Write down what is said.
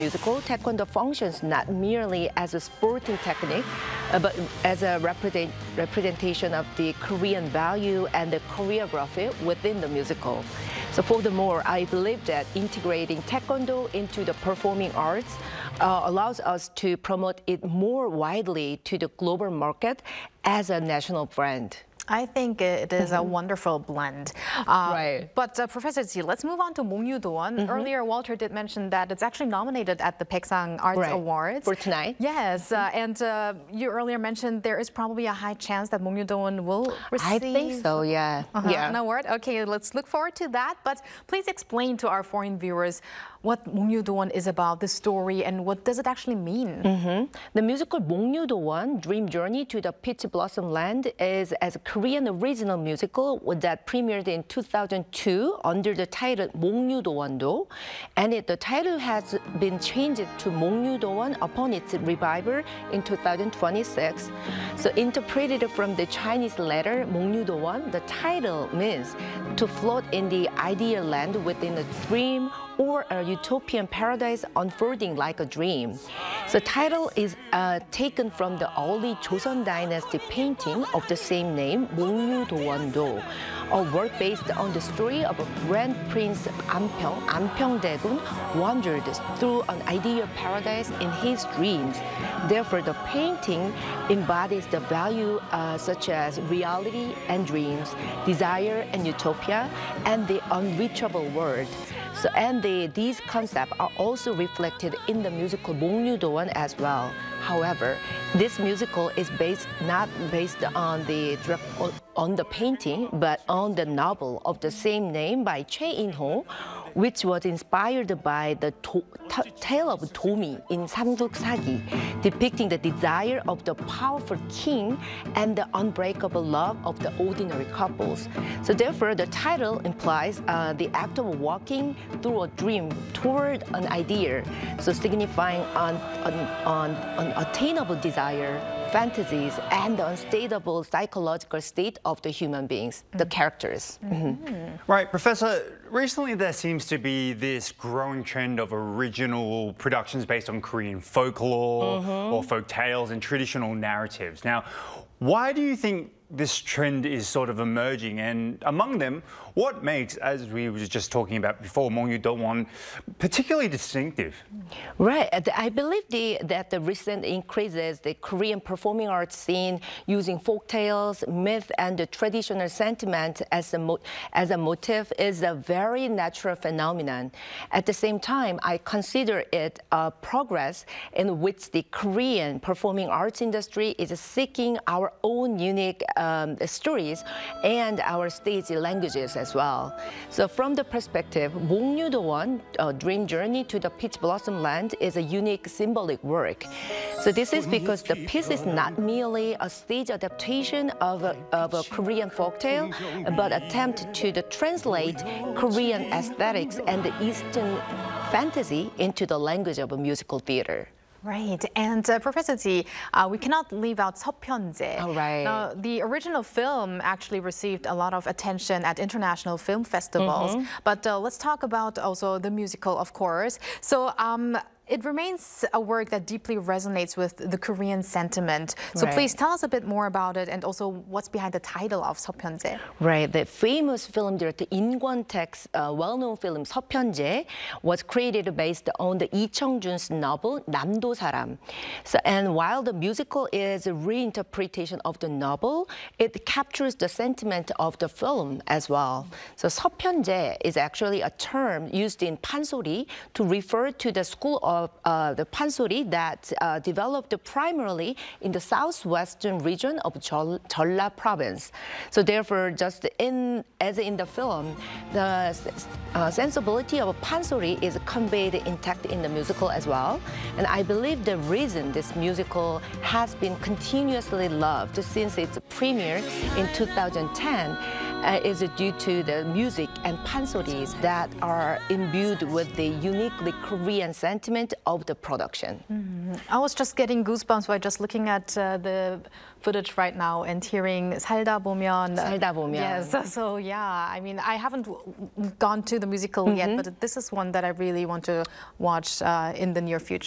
musical, Taekwondo functions not merely as a sporting technique, but as a representation of the Korean value and the choreography within the musical. So furthermore, I believe that integrating Taekwondo into the performing arts allows us to promote it more widely to the global market as a national brand. I think it is a wonderful blend. Right. But Professor Ji, let's move on to Mongyu-doan. Earlier, Walter did mention that it's actually nominated at the Baeksang Arts Awards. For tonight? Yes, and you earlier mentioned there is probably a high chance that Mongyu-doan will receive... I think so, yeah. An award? Okay, let's look forward to that. But please explain to our foreign viewers what Mongyu-doan is about, the story, and what does it actually mean? The musical Mongyu-doan, Dream Journey to the Peach Blossom Land, is a Korean original musical that premiered in 2002 under the title Mongyu-doan-do, and the title has been changed to Mongyu-doan upon its revival in 2026. So interpreted from the Chinese letter Mongyu-doan, the title means to float in the ideal land within a dream or a utopian paradise unfolding like a dream. The title is taken from the early Joseon Dynasty painting of the same name, Mongyu-doan-do, a work based on the story of a Grand Prince Anpyeong-daegun wandered through an ideal paradise in his dreams. Therefore, the painting embodies the value such as reality and dreams, desire and utopia, and the unreachable world. So, and these concepts are also reflected in the musical Mongyu-doan as well. However, this musical is not based on the painting, but on the novel of the same name by Choi In-ho, which was inspired by the tale of Domi in Samduk Sagi, depicting the desire of the powerful king and the unbreakable love of the ordinary couples. So therefore, the title implies the act of walking through a dream toward an idea, so signifying an attainable desire, fantasies, and the unstable psychological state of the human beings, the characters. Right, Professor, recently there seems to be this growing trend of original productions based on Korean folklore or folk tales and traditional narratives. Now, why do you think this trend is sort of emerging? And among them, what makes, as we were just talking about before, Mongyu-doan particularly distinctive? Right. I believe that the recent increases the Korean performing arts scene using folk tales, myth, and the traditional sentiment as a motif is a very natural phenomenon. At the same time, I consider it a progress in which the Korean performing arts industry is seeking our own unique stories and our stage languages as well. So from the perspective, Mongyu-doan, Dream Journey to the Peach Blossom Land, is a unique symbolic work. So this is because the piece is not merely a stage adaptation of a Korean folktale, but attempt to translate Korean aesthetics and the Eastern fantasy into the language of a musical theater. Right, and Professor Ji, we cannot leave out Seopyeonjae. Oh, right. Now, the original film actually received a lot of attention at international film festivals, but let's talk about also the musical, of course. So, it remains a work that deeply resonates with the Korean sentiment. So please tell us a bit more about it and also what's behind the title of Seopyeonjae. Right. The famous film director In Kwon-taek's well-known film Seopyeonjae was created based on the Lee Chung-jun's novel Namdo Saram. So, and while the musical is a reinterpretation of the novel, it captures the sentiment of the film as well. So Seopyeonjae is actually a term used in Pansori to refer to the school of the Pansori that developed primarily in the southwestern region of Jeolla province. So therefore, just as in the film, the sensibility of Pansori is conveyed intact in the musical as well. And I believe the reason this musical has been continuously loved since its premiere in 2010 is due to the music and pansoris that are imbued with the uniquely Korean sentiment of the production. I was just getting goosebumps by just looking at the footage right now and hearing 살다 보면. 살다 보면. Yes, so yeah, I mean, I haven't gone to the musical yet, but this is one that I really want to watch in the near future.